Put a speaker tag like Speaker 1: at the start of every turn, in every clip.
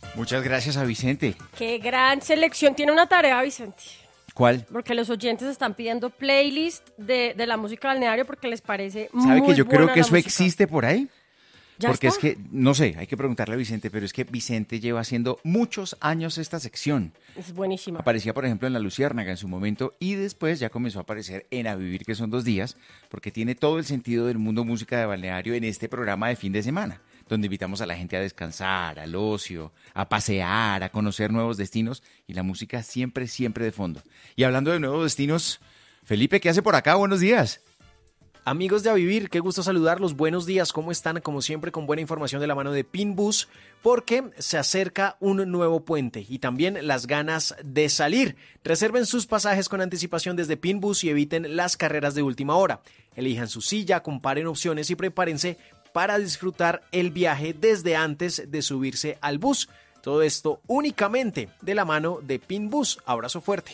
Speaker 1: Muchas gracias a Vicente.
Speaker 2: Qué gran selección. Tiene una tarea, Vicente.
Speaker 1: ¿Cuál?
Speaker 2: Porque los oyentes están pidiendo playlist de la música balneario porque les parece muy
Speaker 1: ¿Sabe que yo creo
Speaker 2: buena
Speaker 1: que
Speaker 2: la
Speaker 1: eso
Speaker 2: música?
Speaker 1: existe por ahí?
Speaker 2: ¿Ya
Speaker 1: Porque
Speaker 2: está?
Speaker 1: es que, no sé, hay que preguntarle a Vicente, pero es que Vicente lleva haciendo muchos años esta sección.
Speaker 2: Es buenísima.
Speaker 1: Aparecía, por ejemplo, en La Luciérnaga en su momento y después ya comenzó a aparecer en A Vivir, que son 2 días, porque tiene todo el sentido del mundo música de balneario en este programa de fin de semana, donde invitamos a la gente a descansar, al ocio, a pasear, a conocer nuevos destinos y la música siempre, siempre de fondo. Y hablando de nuevos destinos, Felipe, ¿qué hace por acá? Buenos días.
Speaker 3: Amigos de A Vivir, qué gusto saludarlos, buenos días, ¿cómo están? Como siempre con buena información de la mano de Pinbus, porque se acerca un nuevo puente y también las ganas de salir. Reserven sus pasajes con anticipación desde Pinbus y eviten las carreras de última hora. Elijan su silla, comparen opciones y prepárense para disfrutar el viaje desde antes de subirse al bus. Todo esto únicamente de la mano de Pinbus. Abrazo fuerte.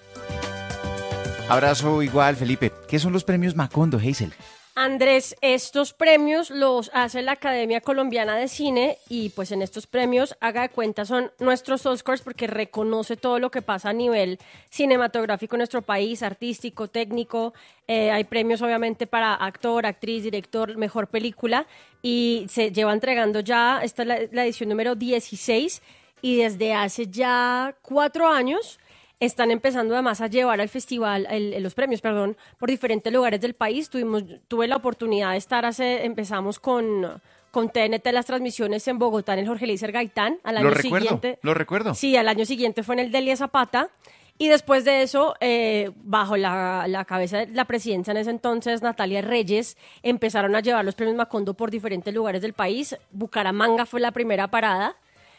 Speaker 1: Abrazo igual, Felipe. ¿Qué son los premios Macondo, Hazel?
Speaker 2: Andrés, estos premios los hace la Academia Colombiana de Cine y pues en estos premios, haga de cuenta, son nuestros Oscars porque reconoce todo lo que pasa a nivel cinematográfico en nuestro país, artístico, técnico. Hay premios obviamente para actor, actriz, director, mejor película y se lleva entregando ya, esta es la edición número 16 y desde hace ya 4 años están empezando además a llevar al festival, los premios, perdón, por diferentes lugares del país. Tuve la oportunidad de estar empezamos con TNT las transmisiones en Bogotá en el Jorge Eliezer Gaitán. Al año siguiente,
Speaker 1: lo recuerdo.
Speaker 2: Sí, al año siguiente fue en el Delia Zapata. Y después de eso, bajo la cabeza de la presidencia en ese entonces, Natalia Reyes, empezaron a llevar los premios Macondo por diferentes lugares del país. Bucaramanga fue la primera parada.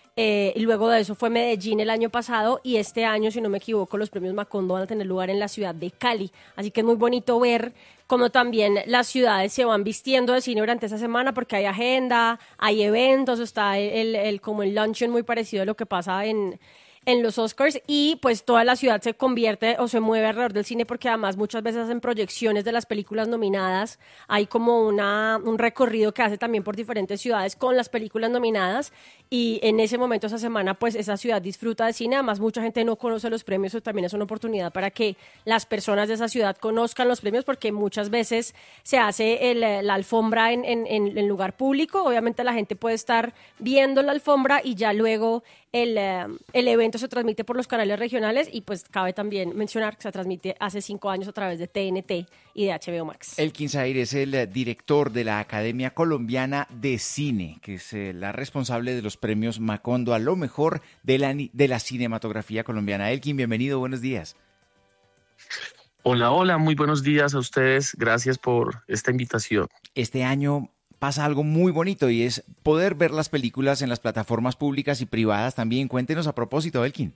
Speaker 2: Y luego de eso fue Medellín el año pasado y este año, si no me equivoco, los premios Macondo van a tener lugar en la ciudad de Cali. Así que es muy bonito ver cómo también las ciudades se van vistiendo de cine durante esa semana porque hay agenda, hay eventos, está como el luncheon muy parecido a lo que pasa en los Oscars y pues toda la ciudad se convierte o se mueve alrededor del cine porque además muchas veces hacen proyecciones de las películas nominadas, hay como un recorrido que hace también por diferentes ciudades con las películas nominadas y en ese momento, esa semana, pues esa ciudad disfruta de cine, además mucha gente no conoce los premios, eso también es una oportunidad para que las personas de esa ciudad conozcan los premios porque muchas veces se hace la alfombra en lugar público, obviamente la gente puede estar viendo la alfombra y ya luego el evento se transmite por los canales regionales y pues cabe también mencionar que se transmite hace 5 años a través de TNT y de HBO Max.
Speaker 1: Elkin Zahir es el director de la Academia Colombiana de Cine, que es la responsable de los premios Macondo a lo mejor de la cinematografía colombiana. Elkin, bienvenido, buenos días.
Speaker 4: Hola, hola, muy buenos días a ustedes. Gracias por esta invitación.
Speaker 1: Este año pasa algo muy bonito y es poder ver las películas en las plataformas públicas y privadas también. Cuéntenos a propósito, Elkin.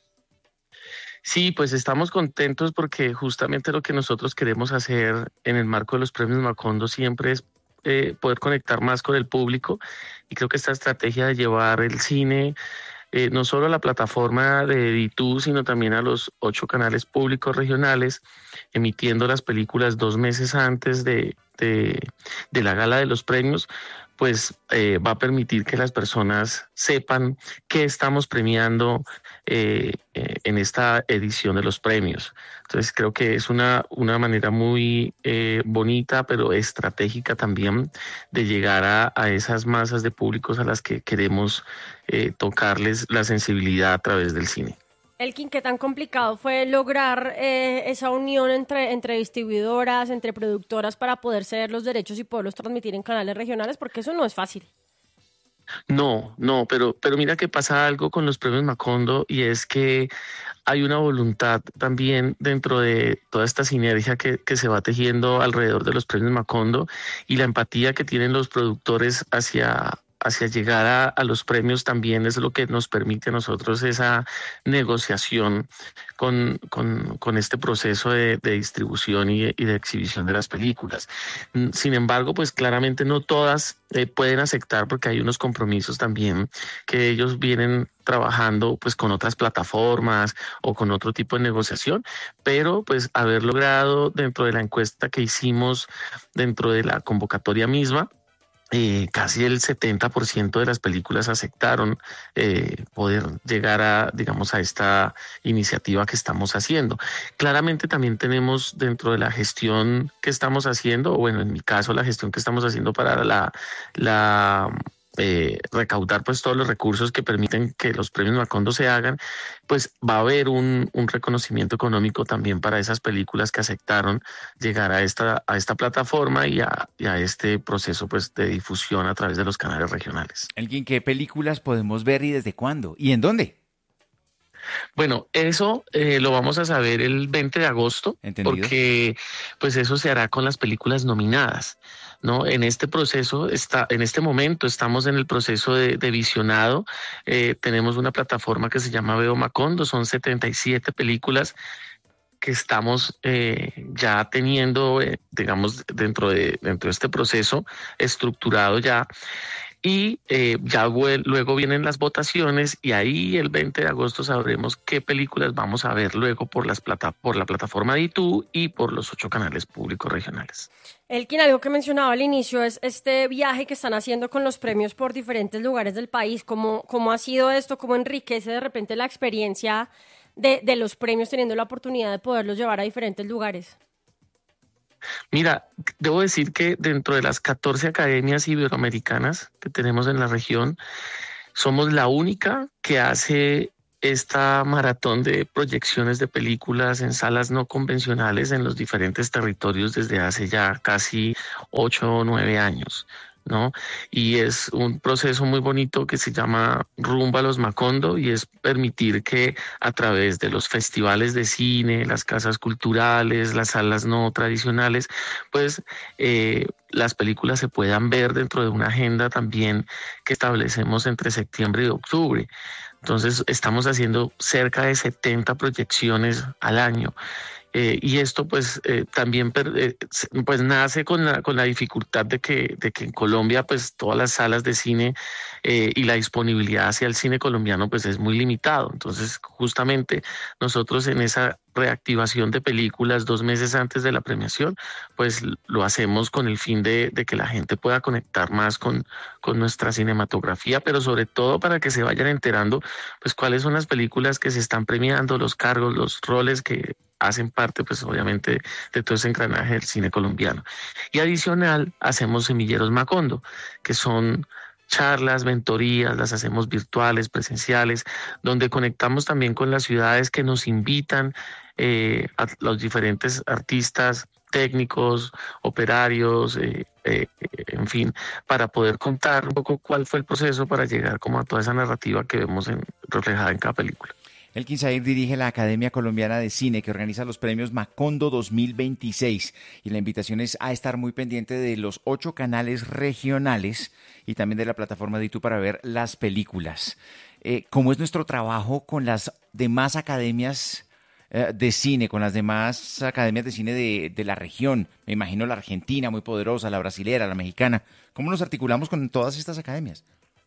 Speaker 4: Sí, pues estamos contentos porque justamente lo que nosotros queremos hacer en el marco de los premios Macondo siempre es poder conectar más con el público y creo que esta estrategia de llevar el cine no solo a la plataforma de DITU, sino también a los 8 canales públicos regionales, emitiendo las películas 2 meses antes de la gala de los premios, pues va a permitir que las personas sepan qué estamos premiando en esta edición de los premios. Entonces creo que es una manera muy bonita, pero estratégica también de llegar a esas masas de públicos a las que queremos tocarles la sensibilidad a través del cine.
Speaker 2: Elkin, ¿qué tan complicado fue lograr esa unión entre distribuidoras, entre productoras para poder ceder los derechos y poderlos transmitir en canales regionales? Porque eso no es fácil.
Speaker 4: No, pero mira que pasa algo con los premios Macondo y es que hay una voluntad también dentro de toda esta sinergia que se va tejiendo alrededor de los premios Macondo y la empatía que tienen los productores hacia llegar a los premios también es lo que nos permite a nosotros esa negociación con este proceso de distribución y de exhibición de las películas. Sin embargo, pues claramente no todas pueden aceptar porque hay unos compromisos también que ellos vienen trabajando pues con otras plataformas o con otro tipo de negociación, pero pues haber logrado dentro de la encuesta que hicimos dentro de la convocatoria misma casi el 70% de las películas aceptaron poder llegar a, digamos, a esta iniciativa que estamos haciendo. Claramente también tenemos dentro de la gestión que estamos haciendo, o bueno, en mi caso, la gestión que estamos haciendo para recaudar pues todos los recursos que permiten que los premios Macondo se hagan, pues va a haber un reconocimiento económico también para esas películas que aceptaron llegar a esta plataforma y a este proceso pues de difusión a través de los canales regionales.
Speaker 1: Elkin, ¿qué películas podemos ver y desde cuándo? ¿Y en dónde?
Speaker 4: Bueno, eso lo vamos a saber el 20 de agosto,
Speaker 1: ¿Entendido?
Speaker 4: porque pues eso se hará con las películas nominadas, ¿no? En este proceso, en este momento estamos en el proceso de visionado. Tenemos una plataforma que se llama Veo Macondo, son 77 películas que estamos ya teniendo, digamos, dentro de este proceso estructurado ya. Y ya luego vienen las votaciones y ahí el 20 de agosto sabremos qué películas vamos a ver luego por la plataforma de YouTube y por los 8 canales públicos regionales.
Speaker 2: Elkin, algo que mencionaba al inicio es este viaje que están haciendo con los premios por diferentes lugares del país. ¿Cómo ha sido esto? ¿Cómo enriquece de repente la experiencia de los premios teniendo la oportunidad de poderlos llevar a diferentes lugares?
Speaker 4: Mira, debo decir que dentro de las 14 academias iberoamericanas que tenemos en la región, somos la única que hace esta maratón de proyecciones de películas en salas no convencionales en los diferentes territorios desde hace ya casi 8 o 9 años, ¿no? Y es un proceso muy bonito que se llama Rumba a los Macondo y es permitir que a través de los festivales de cine, las casas culturales, las salas no tradicionales, pues las películas se puedan ver dentro de una agenda también que establecemos entre septiembre y octubre. Entonces estamos haciendo cerca de 70 proyecciones al año. Y esto pues también pues nace con la dificultad de que en Colombia pues todas las salas de cine y la disponibilidad hacia el cine colombiano pues es muy limitado. Entonces justamente nosotros en esa reactivación de películas 2 meses antes de la premiación pues lo hacemos con el fin de que la gente pueda conectar más con nuestra cinematografía, pero sobre todo para que se vayan enterando pues cuáles son las películas que se están premiando, los cargos, los roles que hacen parte, pues obviamente, de todo ese engranaje del cine colombiano. Y adicional, hacemos semilleros Macondo, que son charlas, mentorías, las hacemos virtuales, presenciales, donde conectamos también con las ciudades que nos invitan a los diferentes artistas, técnicos, operarios, en fin, para poder contar un poco cuál fue el proceso para llegar como a toda esa narrativa que vemos reflejada en cada película.
Speaker 1: Elkin Zahir dirige la Academia Colombiana de Cine que organiza los premios Macondo 2026 y la invitación es a estar muy pendiente de los 8 canales regionales y también de la plataforma de YouTube para ver las películas. ¿Cómo es nuestro trabajo con las demás academias de cine, con las demás academias de cine de la región? Me imagino la argentina muy poderosa, la brasilera, la mexicana. ¿Cómo nos articulamos con todas estas academias?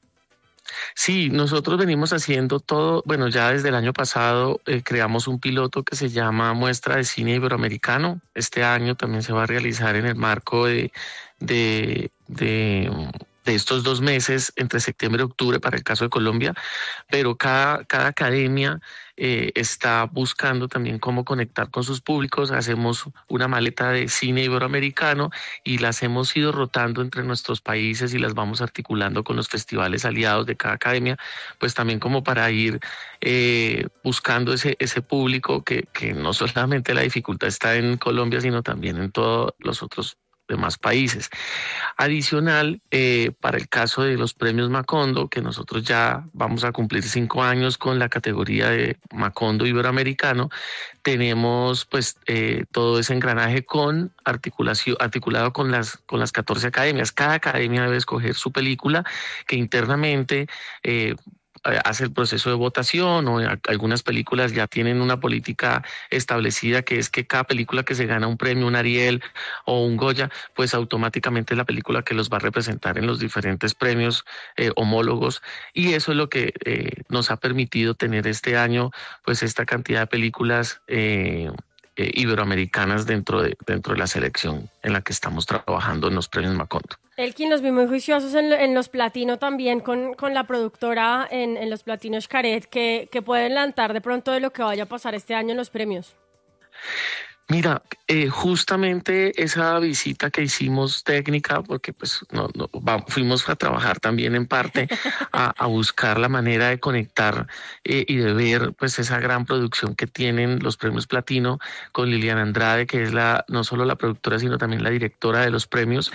Speaker 4: Sí, nosotros venimos haciendo todo, bueno, ya desde el año pasado creamos un piloto que se llama Muestra de Cine Iberoamericano. Este año también se va a realizar en el marco de estos 2 meses entre septiembre y octubre para el caso de Colombia, pero cada academia está buscando también cómo conectar con sus públicos. Hacemos una maleta de cine iberoamericano y las hemos ido rotando entre nuestros países y las vamos articulando con los festivales aliados de cada academia, pues también como para ir buscando ese público que no solamente la dificultad está en Colombia, sino también en todos los otros demás países. Adicional, para el caso de los premios Macondo, que nosotros ya vamos a cumplir 5 años con la categoría de Macondo Iberoamericano, tenemos pues todo ese engranaje articulado con las 14 academias. Cada academia debe escoger su película que internamente hace el proceso de votación, o algunas películas ya tienen una política establecida que es que cada película que se gana un premio, un Ariel o un Goya, pues automáticamente es la película que los va a representar en los diferentes premios homólogos, y eso es lo que nos ha permitido tener este año pues esta cantidad de películas iberoamericanas dentro de la selección en la que estamos trabajando en los premios Macondo.
Speaker 2: Elkin, los vi muy juiciosos en los Platino también con la productora en los Platino Xcaret, que pueden lanzar de pronto de lo que vaya a pasar este año en los premios.
Speaker 4: Mira, justamente esa visita que hicimos técnica, porque pues fuimos a trabajar también en parte a buscar la manera de conectar y de ver pues esa gran producción que tienen los premios Platino con Liliana Andrade, que es no solo la productora sino también la directora de los premios.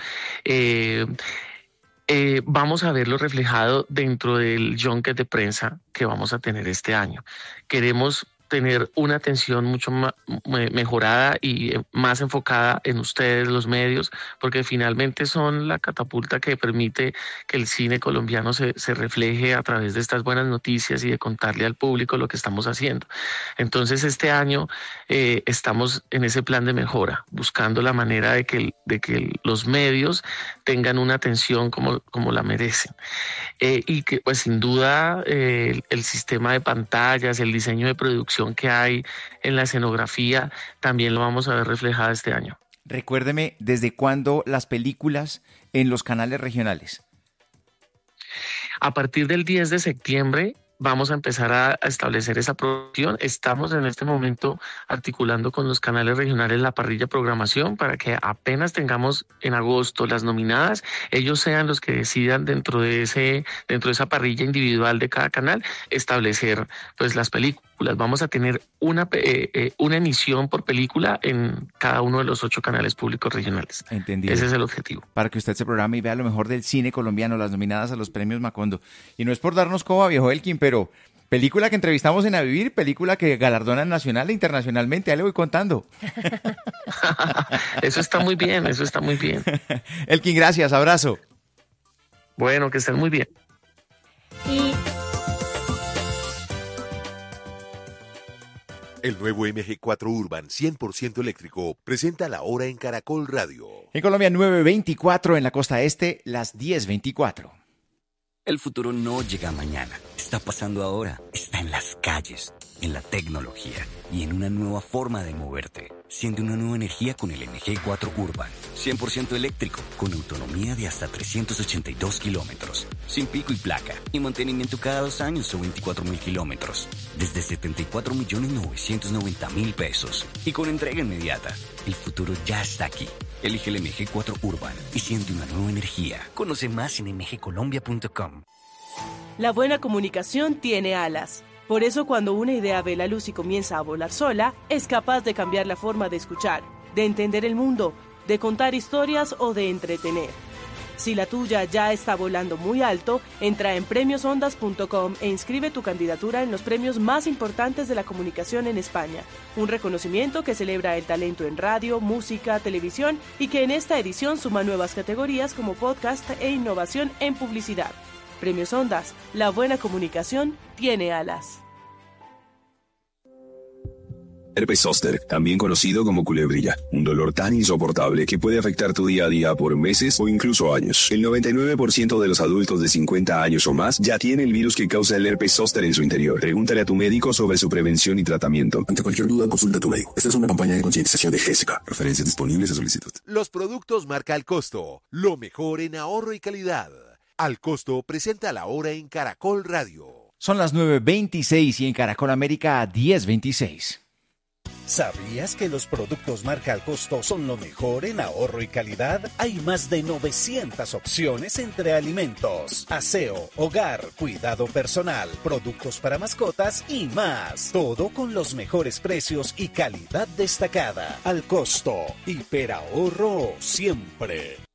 Speaker 4: Vamos a verlo reflejado dentro del junket de prensa que vamos a tener este año. Queremos tener una atención mucho más mejorada y más enfocada en ustedes, los medios, porque finalmente son la catapulta que permite que el cine colombiano se refleje a través de estas buenas noticias y de contarle al público lo que estamos haciendo. Entonces este año estamos en ese plan de mejora, buscando la manera de que los medios tengan una atención como la merecen. Y que pues sin duda el sistema de pantallas, el diseño de producción que hay en la escenografía, también lo vamos a ver reflejado este año.
Speaker 1: Recuérdeme, ¿desde cuándo las películas en los canales regionales?
Speaker 4: A partir del 10 de septiembre vamos a empezar a establecer esa producción. Estamos en este momento articulando con los canales regionales la parrilla programación para que apenas tengamos en agosto las nominadas, ellos sean los que decidan dentro de esa parrilla individual de cada canal establecer pues las películas. Vamos a tener una emisión por película en cada uno de los 8 canales públicos regionales.
Speaker 1: Entendido.
Speaker 4: Ese es el objetivo.
Speaker 1: Para que usted se programe y vea lo mejor del cine colombiano, las nominadas a los premios Macondo. Y no es por darnos coba, viejo Elkin, pero película que entrevistamos en A Vivir, película que galardonan nacional e internacionalmente. Ya le voy contando.
Speaker 4: Eso está muy bien, eso está muy bien.
Speaker 1: Elkin, gracias, abrazo.
Speaker 4: Bueno, que estén muy bien.
Speaker 5: El nuevo MG4 Urban 100% eléctrico presenta la hora en Caracol Radio.
Speaker 1: En Colombia 9:24, en la costa este las 10:24.
Speaker 6: El futuro no llega mañana, está pasando ahora, está en las calles, en la tecnología y en una nueva forma de moverte. Siente una nueva energía con el MG4 Urban, 100% eléctrico, con autonomía de hasta 382 kilómetros, sin pico y placa, y mantenimiento cada 2 años o 24.000 kilómetros, desde 74.990.000 pesos, y con entrega inmediata. El futuro ya está aquí. Elige el MG4 Urban y siente una nueva energía. Conoce más en mgcolombia.com.
Speaker 7: La buena comunicación tiene alas. Por eso cuando una idea ve la luz y comienza a volar sola, es capaz de cambiar la forma de escuchar, de entender el mundo, de contar historias o de entretener. Si la tuya ya está volando muy alto, entra en premiosondas.com e inscribe tu candidatura en los premios más importantes de la comunicación en España. Un reconocimiento que celebra el talento en radio, música, televisión y que en esta edición suma nuevas categorías como podcast e innovación en publicidad. Premios Ondas, la buena comunicación tiene alas.
Speaker 8: Herpes zóster, también conocido como culebrilla, un dolor tan insoportable que puede afectar tu día a día por meses o incluso años. El 99% de los adultos de 50 años o más ya tiene el virus que causa el herpes zóster en su interior. Pregúntale a tu médico sobre su prevención y tratamiento.
Speaker 9: Ante cualquier duda, consulta a tu médico. Esta es una campaña de concientización de GESICA. Referencias disponibles a solicitud.
Speaker 5: Los productos marca Al Costo, lo mejor en ahorro y calidad. Al Costo presenta la hora en Caracol Radio.
Speaker 1: Son las 9:26 y en Caracol América 10:26.
Speaker 10: ¿Sabías que los productos marca Al Costo son lo mejor en ahorro y calidad? Hay más de 900 opciones entre alimentos, aseo, hogar, cuidado personal, productos para mascotas y más. Todo con los mejores precios y calidad destacada. Al Costo, hiperahorro siempre.